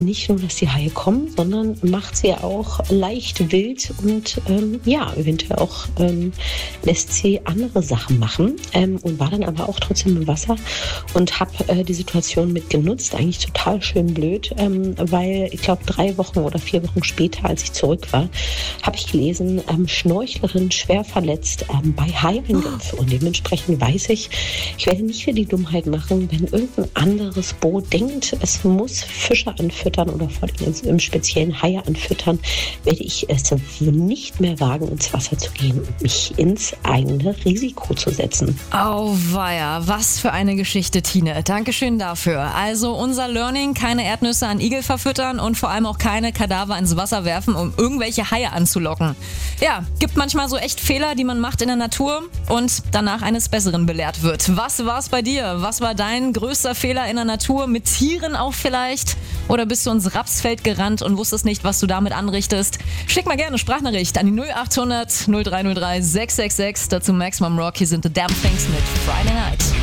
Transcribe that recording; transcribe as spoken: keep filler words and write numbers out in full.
Nicht nur, dass die Haie kommen, sondern macht sie auch leicht wild und ähm, ja, eventuell auch ähm, lässt sie andere Sachen machen ähm, und war dann aber auch trotzdem im Wasser und habe äh, die Situation mit genutzt. Eigentlich total schön blöd, ähm, weil ich glaube drei Wochen oder vier Wochen später, als ich zurück war, habe ich gelesen, ähm, Schnorchlerin schwer verletzt ähm, bei Haiangriff. Und dementsprechend weiß ich, ich werde nicht für die Dummheit machen, wenn irgendein anderes Boot denkt, es muss Fische anfüttern oder vor allem im speziellen Haie anfüttern, werde ich es nicht mehr wagen, ins Wasser zu gehen und mich ins eigene Risiko zu setzen. Auweia, was für eine Geschichte, Tine. Dankeschön dafür. Also unser Learning, keine Erdnüsse an Igel verfüttern und vor allem auch keine Kadaver ins Wasser werfen, um irgendwelche Haie anzulocken. Ja, gibt manchmal so echt Fehler, die man macht in der Natur und danach eines Besseren belehrt wird. Was war's bei dir? Was war dein größter Fehler in der Natur? Mit Tieren auch vielleicht? Oder bist du ins Rapsfeld gerannt und wusstest nicht, was du damit anrichtest? Schick mal gerne eine Sprachnachricht an die null acht hundert null drei null drei sechs sechs sechs. Dazu Maximum Rock. Hier sind The Damn Things mit Friday Night.